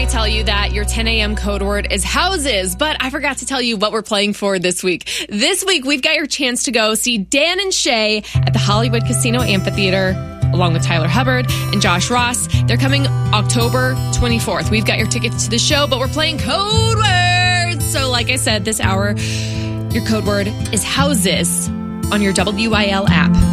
tell you that your 10 a.m. code word is houses, but I forgot to tell you what we're playing for this week. This week, we've got your chance to go see Dan and Shay at the Hollywood Casino Amphitheater, along with Tyler Hubbard and Josh Ross. They're coming October 24th. We've got your tickets to the show, but we're playing code words. So like I said, this hour, your code word is houses on your WIL app.